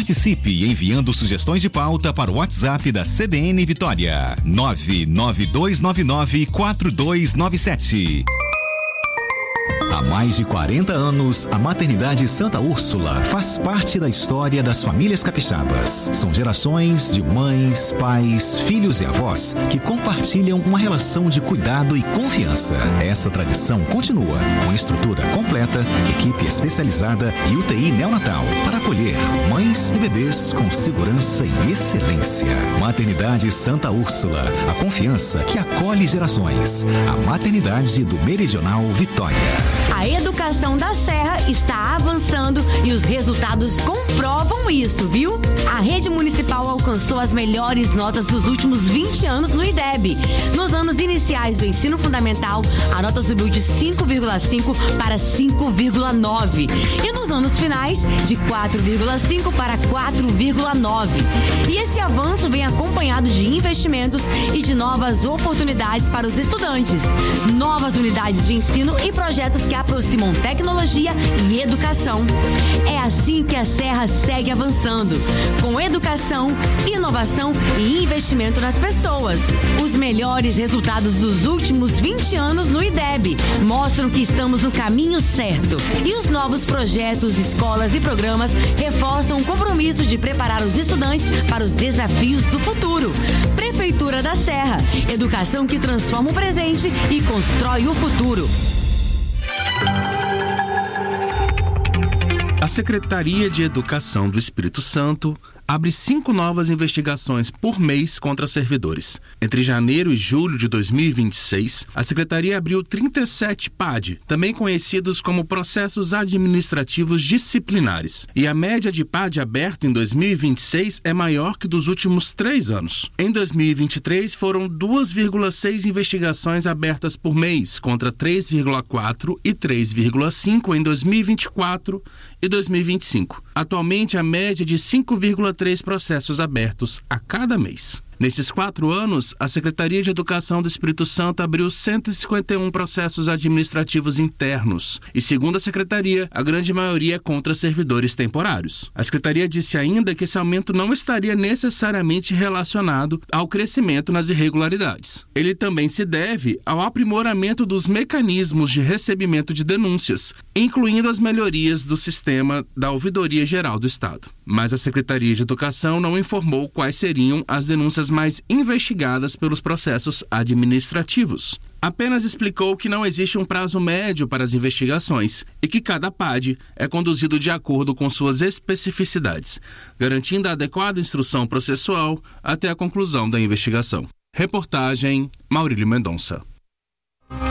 Participe enviando sugestões de pauta para o WhatsApp da CBN Vitória. 992994297. Há mais de 40 anos, a Maternidade Santa Úrsula faz parte da história das famílias capixabas. São gerações de mães, pais, filhos e avós que compartilham uma relação de cuidado e confiança. Essa tradição continua com estrutura completa, equipe especializada e UTI neonatal para acolher mães e bebês com segurança e excelência. Maternidade Santa Úrsula, a confiança que acolhe gerações. A maternidade do Meridional Vitória. A educação da Serra está avançando e os resultados comprovam isso, viu? A rede municipal alcançou as melhores notas dos últimos 20 anos no IDEB. Nos anos iniciais do ensino fundamental, a nota subiu de 5,5 para 5,9. E nos anos finais, de 4,5 para 4,9. E esse avanço vem acompanhado de investimentos e de novas oportunidades para os estudantes. Novas unidades de ensino e projetos que aproximam tecnologia e educação. É assim que a Serra segue avançando, com educação, inovação e investimento nas pessoas. Os melhores resultados dos últimos 20 anos no IDEB mostram que estamos no caminho certo. E os novos projetos, escolas e programas reforçam o compromisso de preparar os estudantes para os desafios do futuro. Prefeitura da Serra, educação que transforma o presente e constrói o futuro. A Secretaria de Educação do Espírito Santo abre 5 novas investigações por mês contra servidores. Entre janeiro e julho de 2026, a Secretaria abriu 37 PAD, também conhecidos como processos administrativos disciplinares. E a média de PAD aberto em 2026 é maior que dos últimos 3 anos. Em 2023, foram 2,6 investigações abertas por mês, contra 3,4 e 3,5 em 2024 e 2025. Atualmente, a média é de 5,3 processos abertos a cada mês. Nesses 4 anos, a Secretaria de Educação do Espírito Santo abriu 151 processos administrativos internos e, segundo a Secretaria, a grande maioria é contra servidores temporários. A Secretaria disse ainda que esse aumento não estaria necessariamente relacionado ao crescimento nas irregularidades. Ele também se deve ao aprimoramento dos mecanismos de recebimento de denúncias, incluindo as melhorias do sistema da Ouvidoria Geral do Estado. Mas a Secretaria de Educação não informou quais seriam as denúncias mais investigadas pelos processos administrativos. Apenas explicou que não existe um prazo médio para as investigações e que cada PAD é conduzido de acordo com suas especificidades, garantindo a adequada instrução processual até a conclusão da investigação. Reportagem Maurílio Mendonça.